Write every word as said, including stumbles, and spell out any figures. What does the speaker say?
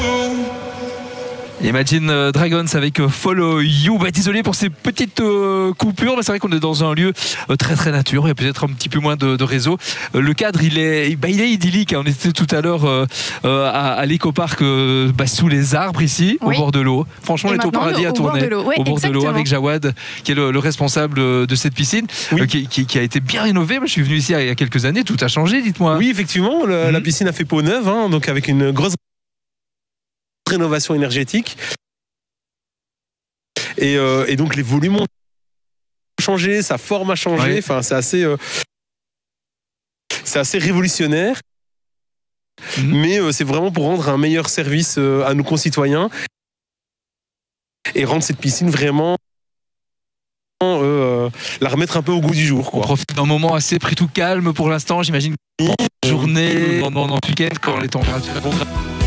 Imagine Dragons avec Follow You. Bah, désolé pour ces petites euh, coupures, mais c'est vrai qu'on est dans un lieu euh, très très nature. Il y a peut-être un petit peu moins de, de réseau. Euh, le cadre, il est, bah, il est idyllique. On était tout à l'heure euh, euh, à, à l'éco-parc euh, bah, sous les arbres ici, oui. au bord de l'eau. Franchement, Et on est au paradis au, à au tourner. Bord ouais, au bord exactement. de l'eau avec Jawad, qui est le, le responsable de cette piscine, oui. euh, qui, qui, qui a été bien rénovée. Moi, je suis venu ici il y a quelques années. Tout a changé, dites-moi. Oui, effectivement. Le, mmh. La piscine a fait peau neuve, hein, donc avec une grosse rénovation énergétique. Et, euh, et donc les volumes ont changé, sa forme a changé. Ouais. Enfin, c'est assez, euh, c'est assez révolutionnaire. Mmh. Mais euh, c'est vraiment pour rendre un meilleur service euh, à nos concitoyens et rendre cette piscine vraiment euh, la remettre un peu au goût du jour. Quoi. On profite d'un moment assez pris tout calme pour l'instant. J'imagine. Journée, pendant le week-end, quand les températures.